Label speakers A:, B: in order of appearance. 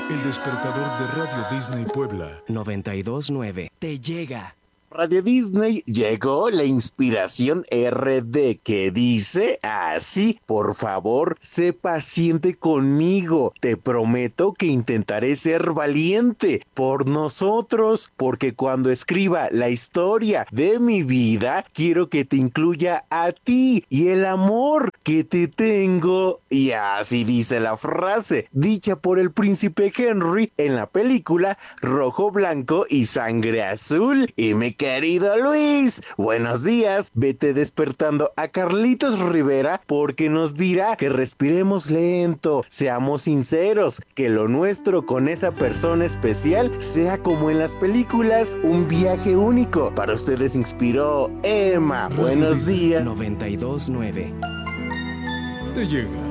A: El despertador de Radio Disney Puebla
B: 92.9 te llega.
C: Radio Disney llegó la inspiración RD que dice así: por favor, sé paciente conmigo. Te prometo que intentaré ser valiente por nosotros, porque cuando escriba la historia de mi vida, quiero que te incluya a ti y el amor que te tengo. Y así dice la frase, dicha por el príncipe Henry en la película Rojo, Blanco y Sangre Azul. Y mi querido Luis, buenos días. Vete despertando a Carlitos Rivera porque nos dirá que respiremos lento, seamos sinceros, que lo nuestro con esa persona especial sea como en las películas, un viaje único. Para ustedes inspiró Emma. Buenos días.
B: 92.9
A: te llega.